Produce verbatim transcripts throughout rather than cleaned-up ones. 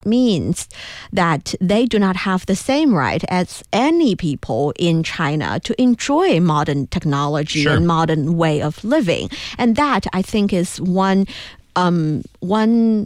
means that they do not have the same right as any people in China to enjoy modern technology Sure. and modern way of living. And that, I think, is one um, one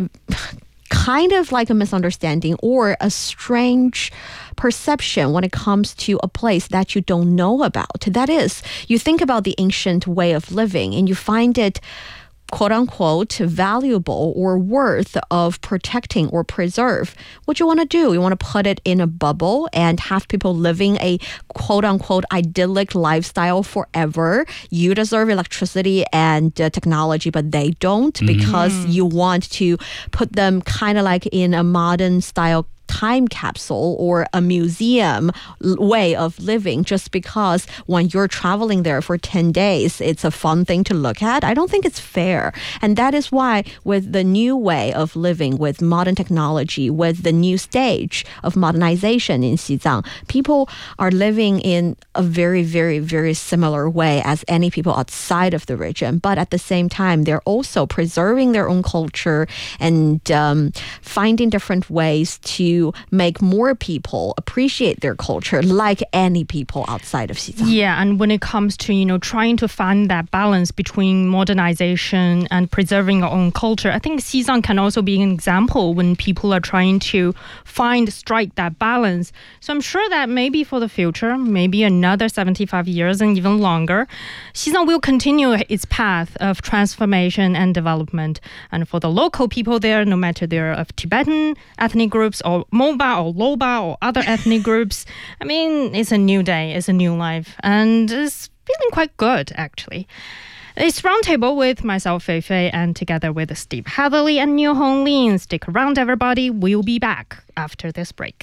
kind of like a misunderstanding or a strange perception when it comes to a place that you don't know about. That is, you think about the ancient way of living and you find it quote unquote valuable or worth of protecting or preserve. What you want to do, you want to put it in a bubble and have people living a quote unquote idyllic lifestyle forever. You deserve electricity and uh, technology, but they don't, because you want to put them kind of like in a modern style time capsule or a museum way of living, just because when you're traveling there for ten days, it's a fun thing to look at. I don't think it's fair. And that is why with the new way of living, with modern technology, with the new stage of modernization in Xizang, people are living in a very, very, very similar way as any people outside of the region. But at the same time, they're also preserving their own culture and um, finding different ways to make more people appreciate their culture like any people outside of Xizang. Yeah, and when it comes to, you know, trying to find that balance between modernization and preserving our own culture, I think Xizang can also be an example when people are trying to find, strike that balance. So I'm sure that maybe for the future, maybe another seventy-five years and even longer, Xizang will continue its path of transformation and development. And for the local people there, no matter they're of Tibetan ethnic groups or Moba or Loba or other ethnic groups, I mean, it's a new day, it's a new life, and it's feeling quite good, actually. It's Roundtable with myself, Fei Fei, and together with Steve Hatherley and Niu Honglin. Stick around, everybody. We'll be back after this break.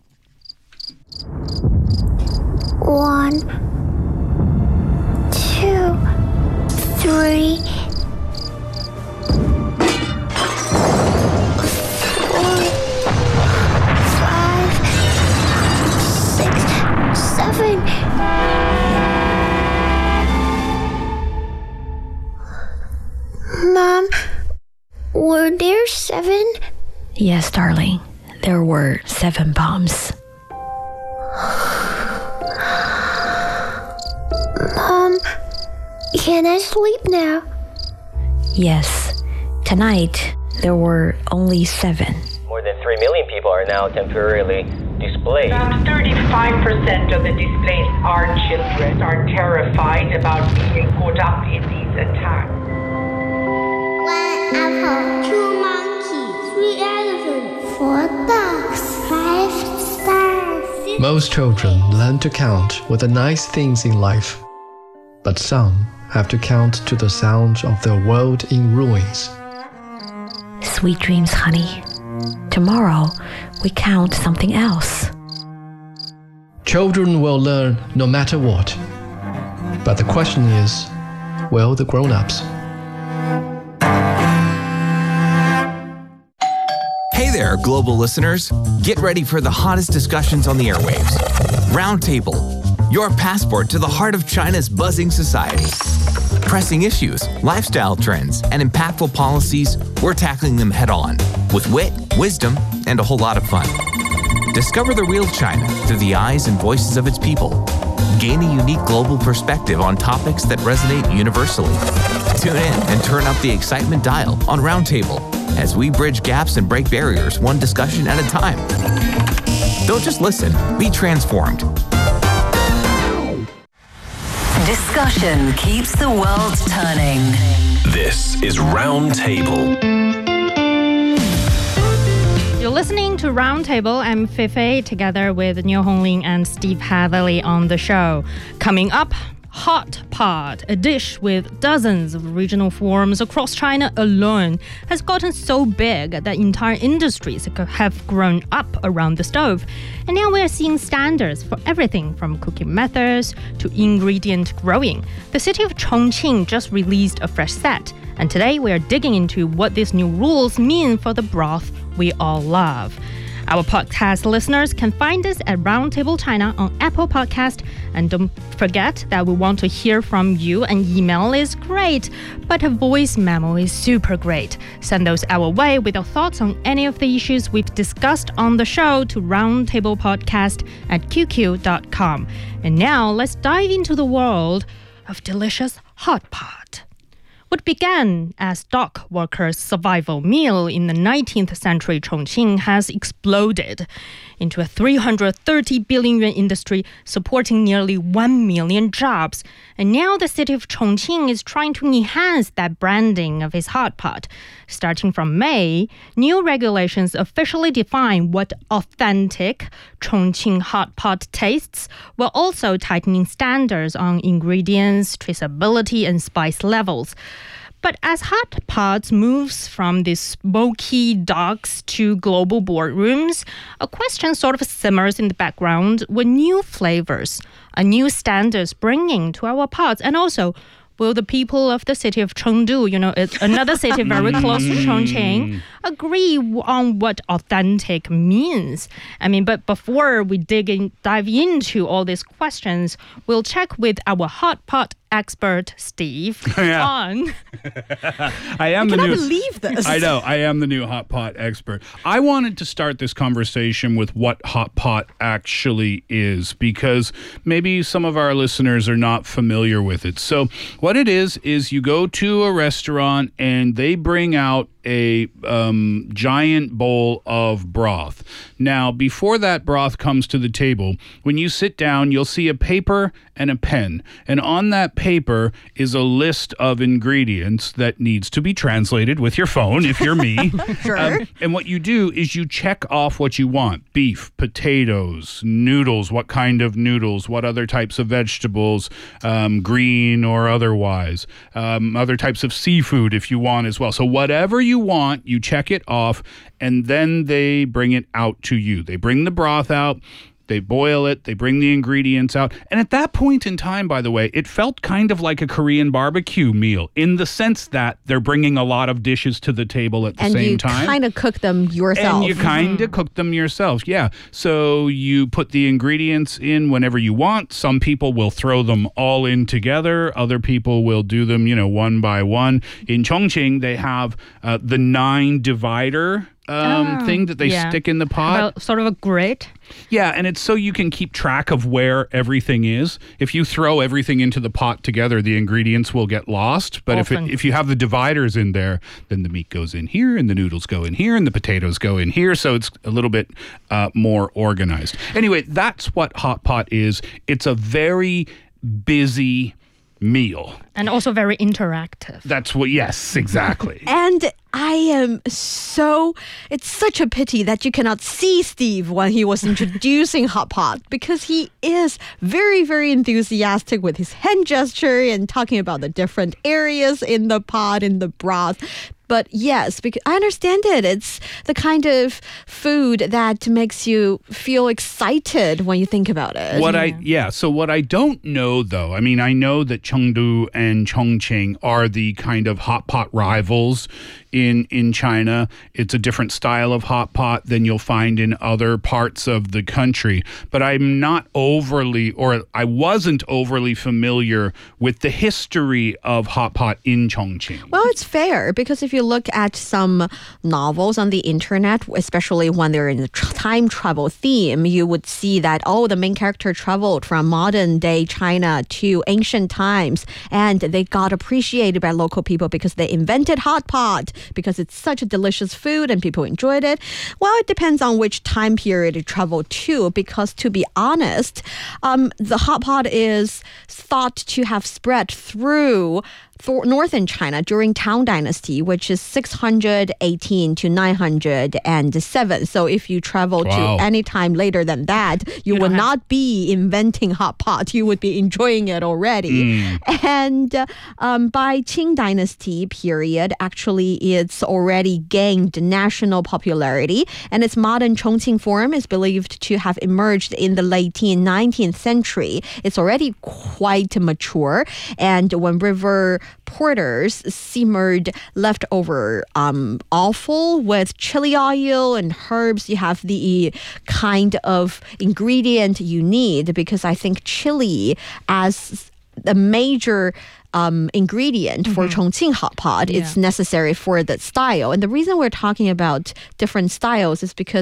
One, two, three, seven. Mom, were there seven? Yes, darling. There were seven bombs. Mom, can I sleep now? Yes. Tonight, there were only seven. More than three million people are now temporarily displaced. About thirty-five percent of the displaced are children, are terrified about being caught up in these attacks. One apple, two monkeys, three elephants, four dogs, five stars. Most children learn to count with the nice things in life, but some have to count to the sound of their world in ruins. Sweet dreams, honey. Tomorrow, we count something else. Children will learn no matter what. But the question is, will the grown-ups? Hey there, global listeners. Get ready for the hottest discussions on the airwaves. Roundtable, your passport to the heart of China's buzzing society. Pressing issues, lifestyle trends, and impactful policies, we're tackling them head on, with wit, wisdom, and a whole lot of fun. Discover the real China through the eyes and voices of its people. Gain a unique global perspective on topics that resonate universally. Tune in and turn up the excitement dial on Roundtable as we bridge gaps and break barriers one discussion at a time. Don't just listen, be transformed. Discussion keeps the world turning. This is Roundtable. You're listening to Roundtable. I'm Fei Fei, together with Niu Honglin and Steve Hatherley on the show. Coming up, Hot Pot, a dish with dozens of regional forms across China alone, has gotten so big that entire industries have grown up around the stove. And now we're seeing standards for everything from cooking methods to ingredient growing. The city of Chongqing just released a fresh set, and today we are digging into what these new rules mean for the broth we all love. Our podcast listeners can find us at Roundtable China on Apple Podcast. And don't forget that we want to hear from you. An email is great, but a voice memo is super great. Send those our way with your thoughts on any of the issues we've discussed on the show to roundtablepodcast at q q dot com. And now let's dive into the world of delicious hot pot. What began as dock workers' survival meal in the nineteenth century Chongqing has exploded into a three hundred thirty billion yuan industry supporting nearly one million jobs. And now the city of Chongqing is trying to enhance that branding of its hot pot. Starting from May, new regulations officially define what authentic Chongqing hot pot tastes, while also tightening standards on ingredients, traceability, and spice levels. But as hot pots moves from these smoky docks to global boardrooms, a question sort of simmers in the background: what new flavors, a new standards bringing to our pots? And also, will the people of the city of Chengdu, you know, it's another city very close to Chongqing, agree on what authentic means? I mean, but before we dig in, dive into all these questions, we'll check with our hot pot expert, Steve, Yeah. on... I am I the cannot new. believe this. I know. I am the new hot pot expert. I wanted to start this conversation with what hot pot actually is, because maybe some of our listeners are not familiar with it. So what it is is you go to a restaurant and they bring out a um, giant bowl of broth. Now, before that broth comes to the table, when you sit down, you'll see a paper and a pen. And on that paper is a list of ingredients that needs to be translated with your phone, if you're me. Sure. Um, and what you do is you check off what you want: beef, potatoes, noodles, what kind of noodles, what other types of vegetables, um, green or otherwise, um, other types of seafood if you want as well. So whatever you want, you check it off, and then they bring it out to you. They bring the broth out. They boil it, they bring the ingredients out. And at that point in time, by the way, it felt kind of like a Korean barbecue meal in the sense that they're bringing a lot of dishes to the table at the and same you time. kind of cook them yourself. And you kind of cook them yourself, yeah. So you put the ingredients in whenever you want. Some people will throw them all in together. Other people will do them, you know, one by one. In Chongqing, they have uh, the nine divider um, Oh, thing that they yeah. stick in the pot. About sort of a grid. Yeah, and it's so you can keep track of where everything is. If you throw everything into the pot together, the ingredients will get lost. But if Often. it, if you have the dividers in there, then the meat goes in here, and the noodles go in here, and the potatoes go in here. So it's a little bit uh, more organized. Anyway, that's what hot pot is. It's a very busy meal. And also very interactive. That's what, yes, exactly. And I am so, it's such a pity that you cannot see Steve when he was introducing hot pot, because he is very, very enthusiastic with his hand gesture and talking about the different areas in the pot, in the broth. But yes, because I understand it. It's the kind of food that makes you feel excited when you think about it. What I yeah, so what I don't know though, I mean, I know that Chengdu and Chongqing are the kind of hot pot rivals in in China. It's a different style of hot pot than you'll find in other parts of the country. But I'm not overly, or I wasn't overly familiar with the history of hot pot in Chongqing. Well, it's fair, because if you look at some novels on the internet, especially when they're in the tr- time travel theme, you would see that, oh, the main character traveled from modern day China to ancient times, and they got appreciated by local people because they invented hot pot, because it's such a delicious food and people enjoyed it. Well, it depends on which time period you travel to, because to be honest, um, the hot pot is thought to have spread through for northern China during Tang Dynasty, which is six hundred eighteen to nine hundred seven. So if you travel Wow. to any time later than that, you, You would don't have- not be inventing hot pot. You would be enjoying it already. And uh, um, by Qing Dynasty period, actually it's already gained national popularity, and its modern Chongqing form is believed to have emerged in the late nineteenth century. It's already quite mature, and when river porters simmered leftover um, offal with chili oil and herbs. You have the kind of ingredient you need, because I think chili as the major um, ingredient for Mm-hmm. Chongqing hot pot, Yeah. it's necessary for that style. And the reason we're talking about different styles is because